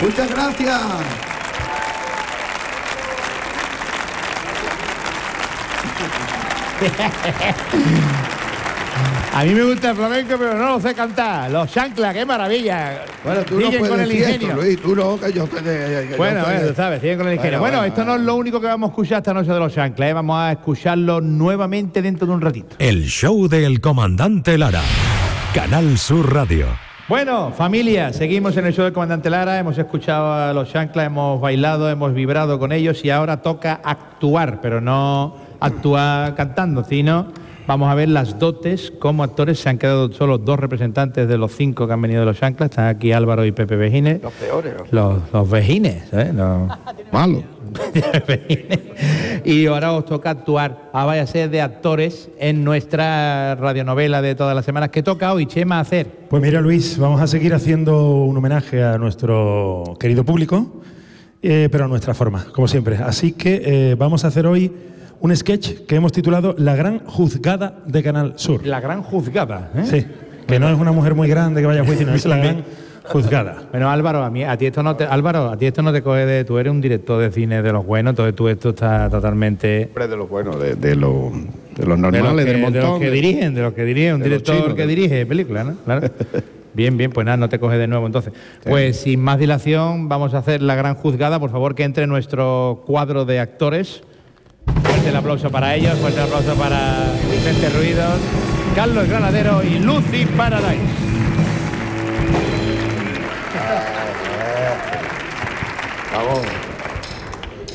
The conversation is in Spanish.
Muchas gracias. A mí me gusta el flamenco, pero no lo sé cantar. Los chanclas, qué maravilla. Bueno, tú siguen no puedes con el decir ingenio. esto, Luis, tú no, que yo te... Bueno, tú sabes, siguen con el ingenio. Bueno, esto no es lo único que vamos a escuchar esta noche de los chanclas, ¿eh? Vamos a escucharlo nuevamente dentro de un ratito. El show del comandante Lara. Canal Sur Radio. Bueno, familia, seguimos en el show del comandante Lara, hemos escuchado a los chanclas, hemos bailado, hemos vibrado con ellos y ahora toca actuar, pero no actuar cantando, sino vamos a ver las dotes como actores. Se han quedado solo 2 representantes de los 5 que han venido de los chanclas, están aquí Álvaro y Pepe Vejines. Los peores. Los vejines, ¿eh? Los Malo. y ahora os toca actuar, vaya a ser de actores en nuestra radionovela de todas las semanas. ¿Qué toca hoy, Chema, hacer? Pues mira, Luis, vamos a seguir haciendo un homenaje a nuestro querido público, pero a nuestra forma, como siempre. Así que vamos a hacer hoy un sketch que hemos titulado La Gran Juzgada de Canal Sur. La Gran Juzgada, ¿eh? Sí, que no es una mujer muy grande que vaya a juicio, no, es la Gran Juzgada. Bueno, Álvaro, a ti esto no te coge de... Tú eres un director de cine de los buenos, entonces tú esto está totalmente... De los buenos, de los normales, del montón. De los que dirigen, un de director los chinos, que dirige películas, ¿no? Claro. Bien, pues nada, no te coge de nuevo entonces. Pues sin más dilación, vamos a hacer La Gran Juzgada. Por favor, que entre nuestro cuadro de actores. Fuerte el aplauso para ellos, fuerte el aplauso para Vicente Ruidos, Carlos Granadero y Lucy Paradise. Vamos.